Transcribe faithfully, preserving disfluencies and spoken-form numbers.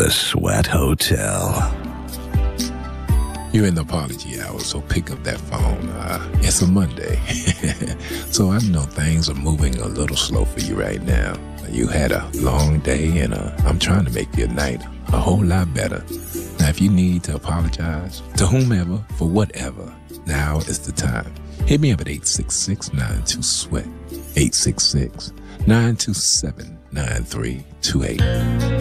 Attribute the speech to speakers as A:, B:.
A: The Sweat Hotel.
B: You're in the apology hour, so pick up that phone. Uh, it's a Monday, so I know things are moving a little slow for you right now. You had a long day, and uh, I'm trying to make your night a whole lot better. Now, if you need to apologize to whomever for whatever, now is the time. Hit me up at eight six six, nine two, SWEAT, eight six six, nine two seven, nine three two eight.